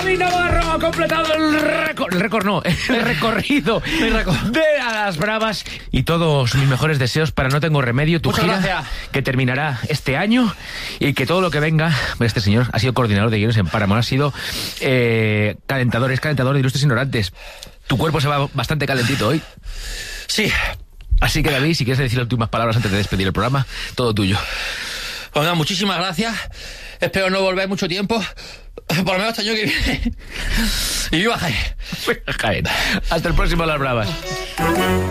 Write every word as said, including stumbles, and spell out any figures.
David Navarro ha completado el récord, el récord no, el recorrido de A las Bravas y todos mis mejores deseos para No Tengo Remedio, tu Muchas gira gracias. que terminará este año y que todo lo que venga. Este señor ha sido coordinador de guiones en Paramount, ha sido eh, calentador, es calentador de Ilustres Ignorantes. Tu cuerpo se va bastante calentito hoy. Sí. Así que, David, si quieres decir las últimas palabras antes de despedir el programa, todo tuyo. Pues nada, muchísimas gracias. Espero no volver mucho tiempo. Por lo menos hasta el año que viene. Y viva Jaén. Jaén. Hasta el próximo A las Bravas.